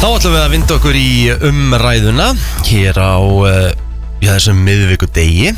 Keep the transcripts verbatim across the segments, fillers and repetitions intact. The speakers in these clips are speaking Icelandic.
Þá ætlum við að vinda okkur í umræðuna hér á uh, já, þessum miðvikudegi.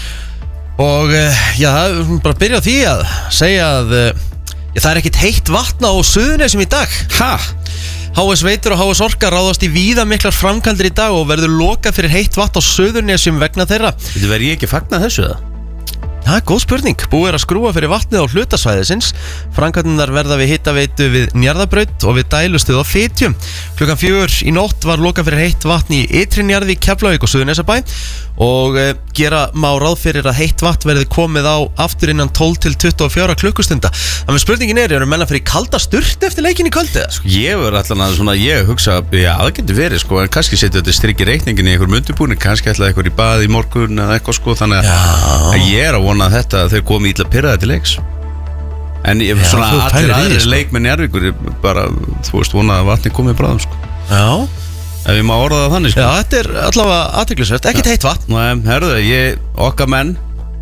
Og uh, já, við erum bara að byrja á því að segja að uh, já, það er ekkit heitt vatn á Suðurnesjum í dag. Ha? H S Veitur og H S Orka ráðast í víða miklar framkvæmdir í dag og verður lokað fyrir heitt vatn á Suðurnesjum vegna þeirra. Þetta verður ég ekki fagnað þessu það? Það er góð spurning. Búið er að skrúa fyrir vatnið á hlutasvæðisins. Framkvæmdirnar verða við hitaveitu við Njarðarbraut og við dælustuð á Fitjum. Klukkan fjögur í nótt var lokað fyrir heitt vatn í Ytri Njarðvík, Keflavík og Suðurnesjabæ og e, gera má ráð fyrir að heitt vatn verði komið á aftur innan tólf til tuttugu og fjögur klukkustunda. Þannig að spurningin er, eru menn að fyrir kalda sturt eftir leikin í kvöldi? Sko, ég verður allan að svona, ég hugsa, já, það getur verið, sko, en kannski setja þetta strikk í reikningin í einhver mundubúni, kannski ætlaði einhver í bað í morgun eða eitthvað, sko, þannig að, að ég er að vona að þetta, þau komi illa pirraði til leiks. En ég, já, svona allir aðrir sko. Leikmenn í Njarðvíkur bara, þú veist, vona að vatni komið bráðum, sko. Já. Ef ég má orða það þannig, sko. Já, þetta er allavega athyglisvert, ekkert heitt vatn. Nei, herðu, ég, okkar menn,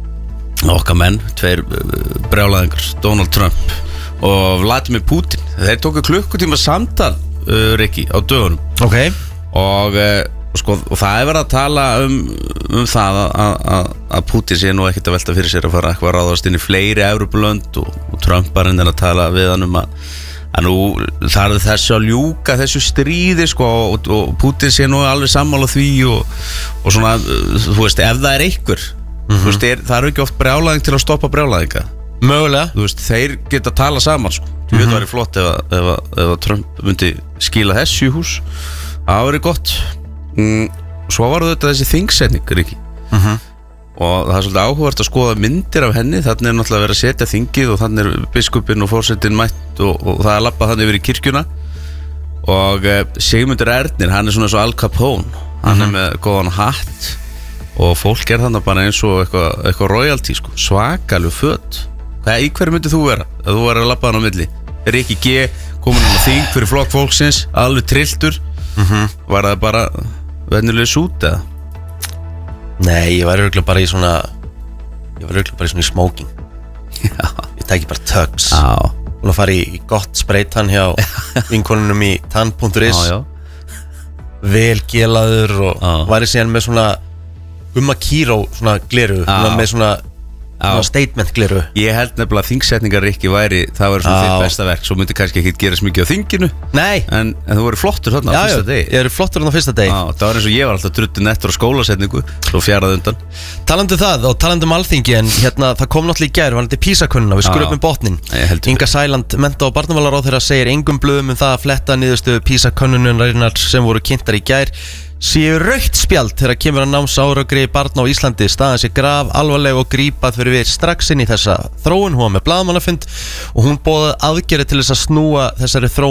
okkar menn, tveir brjálæðingar, Donald Trump og Vladimir Putin, þeir tóku klukkutíma samtal, uh, Rikki, á dögunum. Ok. Og, uh, sko, og það er verið að tala um, um það að, að Putin sé nú ekkert að velta fyrir sér að fara eitthvað að ráðast inn í fleiri Evrópulönd og, og Trump bara er að tala við hann um að að nú það er þessu að ljúka þessu stríði, sko, og, og Putin sé nú alveg sammála því og, og svona, þú veist, ef það er einhver, mm-hmm. þú veist, er, það er ekki oft brjálæðing til að stoppa brjálæðinga. Mögulega. Þú veist, þeir geta að tala saman, sko. Þú mm-hmm. veit, það væri flott ef, ef, ef, ef Trump myndi skila þessu í hús. Það væri gott. Mm, svo var þetta þessi þingsetning, Rikki. Mm-hmm. Og það er svolítið áhugavert að skoða myndir af henni. Þannig er náttúrulega verið að setja þingið og þannig er biskupinn og forsetinn mætt og, og það er labbað þannig yfir í kirkjuna. Og uh, Sigmundur Ernir, hann er svona svo Al Capone. Hann mm-hmm. er með góðan hatt og fólk er þannig bara eins og eitthvað, eitthvað royalty, sko. Svakalu föt. Hvað, í hverju myndið þú vera? Ef þú verður að labba hann á milli? Rikki G, komin hann á þing fyrir flokk fólksins, alveg trilltur. Mm-hmm. Var það bara venjuleg sút eða? Nei, ég var örugglega bara í svona Ég var örugglega bara í svona í smoking. Já. Ég tæki bara tugs. Já. Og að fara í, í gott spreytan hjá vinkonunum í tann punktur is. Já, já. Vel gelaður og já. Var ég síðan með svona Gumma Kíró svona gleru, svona með svona Ná, statement gliru. Ég held nefnilega að þingsetningar Rikki væri, það var svona þitt besta verk. Svo myndi kannski ekki gerast mikið á þinginu. Nei. En, en þú voru flottur þarna á fyrsta degi. Já, ég er flottur þarna á fyrsta degi. Já, það var eins og ég var alltaf druttin eftir á skólasetningu. Svo fjaraði undan. Talandi það og talandi um alþingi, en hérna það kom náttúrulega í gær, var þetta písakönnuna, við skrupum botnin. Inga Sæland, mennta- og barnamálaráðherra, segir engum blöðum um það að fletta niðurstöðu písakönnunarinnar sem voru kynntar í gær séu rautt spjald þegar kemur að náms árangri barna á Íslandi. Staðan sé graf alvarleg og grípað fyrir við strax inn í þessa þróun. Hún var með blaðamannafund og hún boðaði aðgerðir til þess að snúa þessari þróun